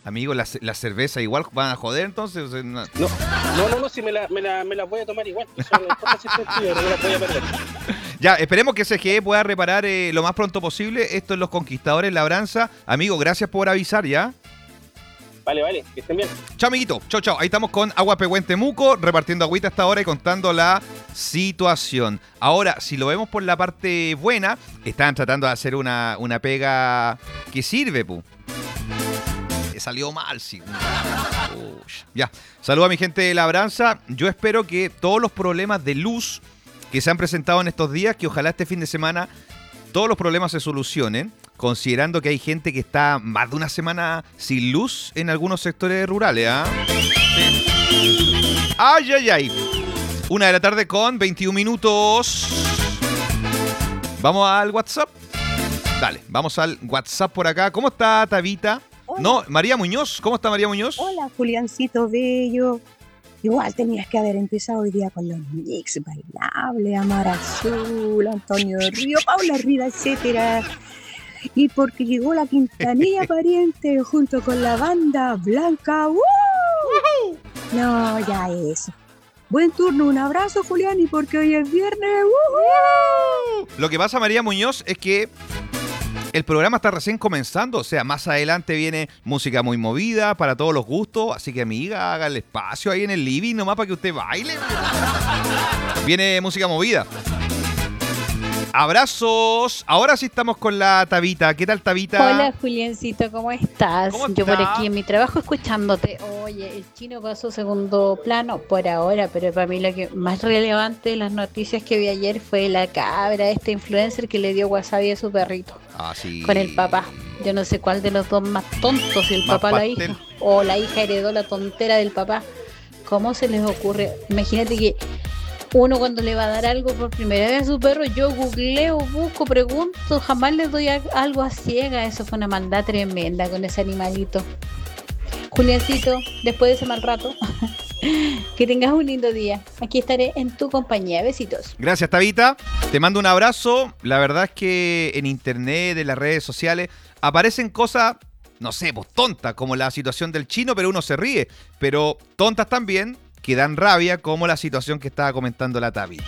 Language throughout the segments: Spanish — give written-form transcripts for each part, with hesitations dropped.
Amigo, la cerveza igual van a joder, entonces. O sea, no. No, si me la voy a tomar igual. Eso no importa si estoy frío, no me la voy a perder. Ya, esperemos que SGE pueda reparar lo más pronto posible. Esto es Los Conquistadores Labranza. Amigo, gracias por avisar, ¿ya? Vale, que estén bien. Chao, amiguito. Chao. Ahí estamos con Agua Pehuen Temuco, repartiendo agüita hasta ahora y contando la situación. Ahora, si lo vemos por la parte buena, están tratando de hacer una pega que sirve, pu. Salió mal, sí. Ya. Saludos a mi gente de Labranza. Yo espero que todos los problemas de luz que se han presentado en estos días, que ojalá este fin de semana todos los problemas se solucionen, considerando que hay gente que está más de una semana sin luz en algunos sectores rurales, ¿ah? Sí. ¡Ay! 1 de la tarde con 21 minutos. ¿Vamos al WhatsApp? Dale, vamos al WhatsApp por acá. ¿Cómo está, Tabita? Hola. No, María Muñoz. ¿Cómo está María Muñoz? Hola, Juliancito Bello. Igual tenías que haber empezado hoy día con los mix bailables, Amar Azul, Antonio Río, Paula Rida, etcétera. Y porque llegó la Quintanilla Pariente junto con la banda Blanca. ¡Woo! No, ya eso. Buen turno, un abrazo, Julián, y porque hoy es viernes. ¡Woo! Lo que pasa, María Muñoz, es que el programa está recién comenzando, o sea, más adelante viene música muy movida para todos los gustos, así que amiga, haga el espacio ahí en el living nomás para que usted baile. Viene música movida. Abrazos. Ahora sí estamos con la Tabita. ¿Qué tal, Tabita? Hola, Juliancito, ¿cómo estás? ¿Cómo Yo por estás? aquí en mi trabajo escuchándote. Oye, el chino pasó segundo plano por ahora, pero para mí lo que más relevante de las noticias que vi ayer fue la cabra, este influencer que le dio wasabi a su perrito Ah, sí. con el papá. Yo no sé cuál de los dos más tontos, si el Más papá o la pastel. hija, o la hija heredó la tontera del papá. ¿Cómo se les ocurre? Imagínate que uno cuando le va a dar algo por primera vez a su perro, yo googleo, busco, pregunto, jamás le doy algo a ciega. Eso fue una maldad tremenda con ese animalito. Juliancito, después de ese mal rato, que tengas un lindo día. Aquí estaré en tu compañía. Besitos. Gracias, Tabita. Te mando un abrazo. La verdad es que en internet, en las redes sociales, aparecen cosas, no sé, pues tontas, como la situación del chino, pero uno se ríe. Pero tontas también, que dan rabia, como la situación que estaba comentando la Tabita.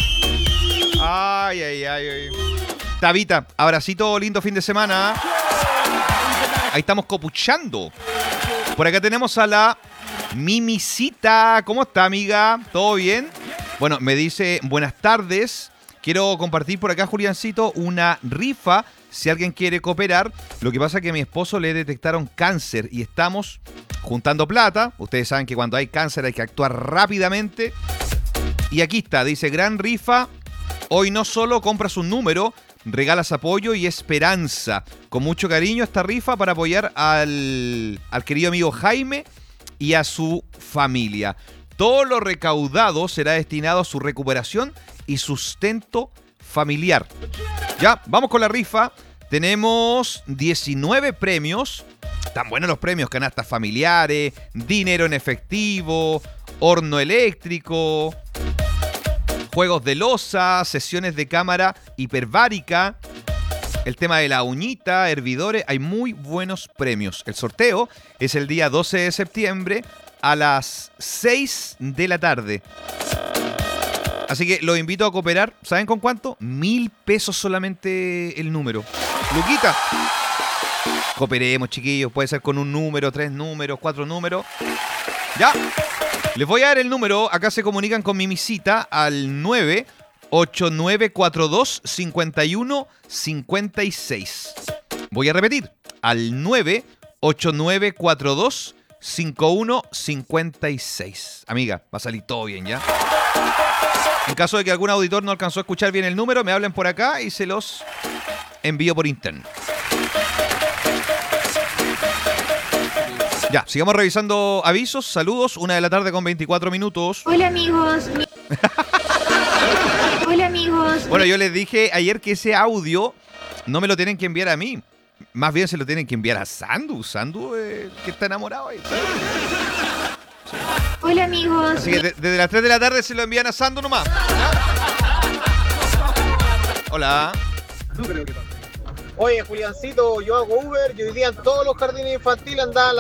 Ay. Tabita, abracito, lindo fin de semana. Ahí estamos copuchando. Por acá tenemos a la Mimicita. ¿Cómo está, amiga? ¿Todo bien? Bueno, me dice, buenas tardes. Quiero compartir por acá, Juliancito, una rifa. Si alguien quiere cooperar, lo que pasa es que a mi esposo le detectaron cáncer y estamos juntando plata. Ustedes saben que cuando hay cáncer hay que actuar rápidamente. Y aquí está, dice, gran rifa. Hoy no solo compras un número, regalas apoyo y esperanza. Con mucho cariño esta rifa para apoyar al querido amigo Jaime y a su familia. Todo lo recaudado será destinado a su recuperación y sustento familiar. Ya, vamos con la rifa. Tenemos 19 premios. Están buenos los premios: canastas familiares, dinero en efectivo, horno eléctrico, juegos de loza, sesiones de cámara hiperbárica, el tema de la uñita, hervidores. Hay muy buenos premios. El sorteo es el día 12 de septiembre a las 6 de la tarde. Así que los invito a cooperar. ¿Saben con cuánto? 1.000 pesos solamente el número. Luquita. Cooperemos, chiquillos. Puede ser con un número, 3 números, 4 números. Ya. Les voy a dar el número. Acá se comunican con Mimicita al 989425156. Voy a repetir. Al 989425156. Amiga, va a salir todo bien, ¿ya? En caso de que algún auditor no alcanzó a escuchar bien el número, me hablen por acá y se los envío por internet. Ya, sigamos revisando avisos. Saludos, 1 de la tarde con 24 minutos. Hola amigos. Hola amigos. Bueno, yo les dije ayer que ese audio no me lo tienen que enviar a mí. Más bien se lo tienen que enviar a Sandu. Sandu, que está enamorado ahí. Hola amigos. Así que desde las 3 de la tarde se lo envían a Sandu nomás. Hola. Oye, Juliancito, yo hago Uber y hoy día en todos los jardines infantiles andaban